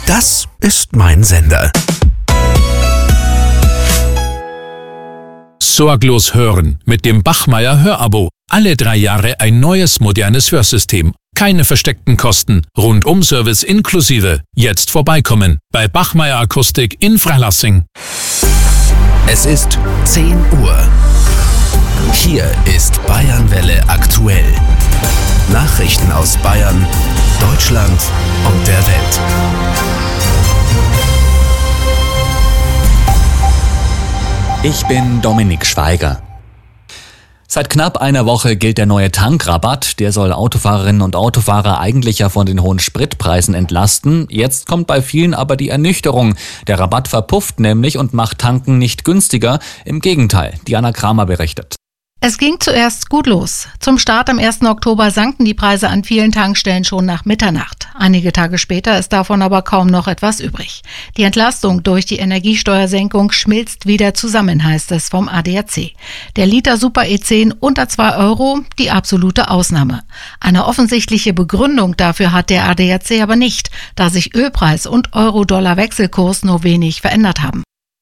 Das ist mein Sender. Sorglos hören mit dem Bachmeier Hörabo. Alle 3 Jahre ein neues, modernes Hörsystem. Keine versteckten Kosten. Rundum-Service inklusive. Jetzt vorbeikommen. Bei Bachmeier Akustik in Freilassing. Es ist 10 Uhr. Hier ist Bayernwelle aktuell. Nachrichten aus Bayern, Deutschland und der Welt. Ich bin Dominik Schweiger. Seit knapp einer Woche gilt der neue Tankrabatt. Der soll Autofahrerinnen und Autofahrer eigentlich ja von den hohen Spritpreisen entlasten. Jetzt kommt bei vielen aber die Ernüchterung. Der Rabatt verpufft nämlich und macht Tanken nicht günstiger. Im Gegenteil, Diana Kramer berichtet. Es ging zuerst gut los. Zum Start am 1. Oktober sanken die Preise an vielen Tankstellen schon nach Mitternacht. Einige Tage später ist davon aber kaum noch etwas übrig. Die Entlastung durch die Energiesteuersenkung schmilzt wieder zusammen, heißt es vom ADAC. Der Liter Super E10 unter 2 Euro, die absolute Ausnahme. Eine offensichtliche Begründung dafür hat der ADAC aber nicht, da sich Ölpreis und Euro-Dollar-Wechselkurs nur wenig verändert haben.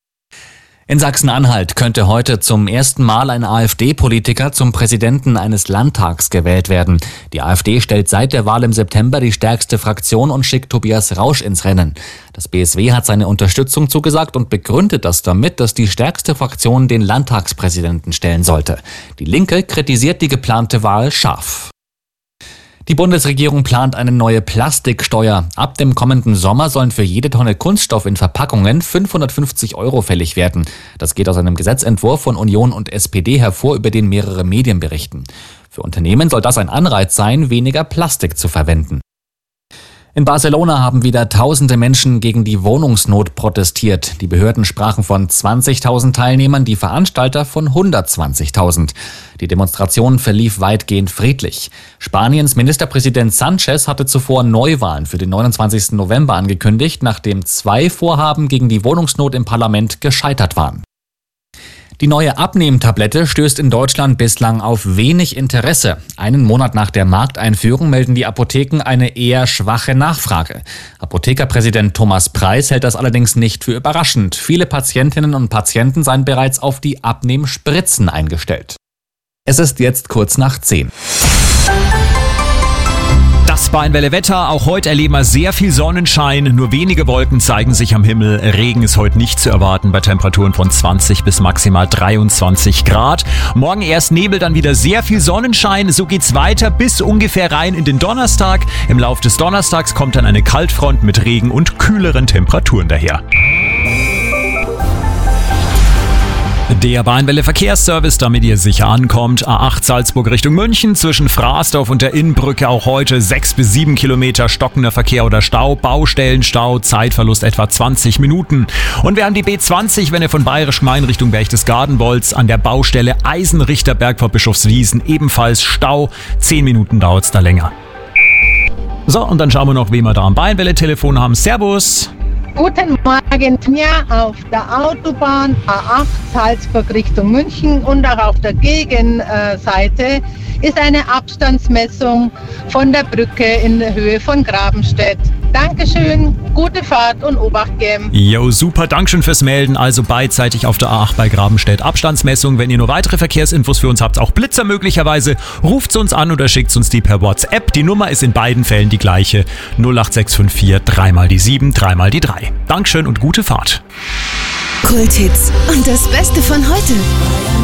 In Sachsen-Anhalt könnte heute zum ersten Mal ein AfD-Politiker zum Präsidenten eines Landtags gewählt werden. Die AfD stellt seit der Wahl im September die stärkste Fraktion und schickt Tobias Rausch ins Rennen. Das BSW hat seine Unterstützung zugesagt und begründet das damit, dass die stärkste Fraktion den Landtagspräsidenten stellen sollte. Die Linke kritisiert die geplante Wahl scharf. Die Bundesregierung plant eine neue Plastiksteuer. Ab dem kommenden Sommer sollen für jede Tonne Kunststoff in Verpackungen 550 € fällig werden. Das geht aus einem Gesetzentwurf von Union und SPD hervor, über den mehrere Medien berichten. Für Unternehmen soll das ein Anreiz sein, weniger Plastik zu verwenden. In Barcelona haben wieder tausende Menschen gegen die Wohnungsnot protestiert. Die Behörden sprachen von 20.000 Teilnehmern, die Veranstalter von 120.000. Die Demonstration verlief weitgehend friedlich. Spaniens Ministerpräsident Sánchez hatte zuvor Neuwahlen für den 29. November angekündigt, nachdem 2 Vorhaben gegen die Wohnungsnot im Parlament gescheitert waren. Die neue Abnehmtablette stößt in Deutschland bislang auf wenig Interesse. Einen Monat nach der Markteinführung melden die Apotheken eine eher schwache Nachfrage. Apothekerpräsident Thomas Preis hält das allerdings nicht für überraschend. Viele Patientinnen und Patienten seien bereits auf die Abnehmspritzen eingestellt. Es ist jetzt kurz nach 10. Das Bayernwelle Wetter. Auch heute erleben wir sehr viel Sonnenschein. Nur wenige Wolken zeigen sich am Himmel. Regen ist heute nicht zu erwarten bei Temperaturen von 20 bis maximal 23 Grad. Morgen erst Nebel, dann wieder sehr viel Sonnenschein. So geht's weiter bis ungefähr rein in den Donnerstag. Im Laufe des Donnerstags kommt dann eine Kaltfront mit Regen und kühleren Temperaturen daher. Der Bayernwelle Verkehrsservice, damit ihr sicher ankommt. A8 Salzburg Richtung München, zwischen Frasdorf und der Innbrücke auch heute 6 bis 7 Kilometer stockender Verkehr oder Stau, Baustellenstau, Zeitverlust etwa 20 Minuten. Und wir haben die B20, wenn ihr von Bayerisch Gmein Richtung Berchtesgaden wollt, an der Baustelle Eisenrichterberg vor Bischofswiesen ebenfalls Stau, 10 Minuten dauert es da länger. So, und dann schauen wir noch, wen wir da am Bayernwelle-Telefon haben. Servus! Guten Morgen, mir auf der Autobahn A8 Salzburg Richtung München und auch auf der Gegenseite ist eine Abstandsmessung von der Brücke in der Höhe von Grabenstedt. Dankeschön, gute Fahrt und Obacht geben. Jo, super, Dankeschön fürs Melden. Also beidseitig auf der A8 bei Grabenstedt Abstandsmessung. Wenn ihr nur weitere Verkehrsinfos für uns habt, auch Blitzer möglicherweise, ruft uns an oder schickt uns die per WhatsApp. Die Nummer ist in beiden Fällen die gleiche. 08654 3 mal die 7, 3 mal die 3. Dankeschön und gute Fahrt. Kulthits und das Beste von heute.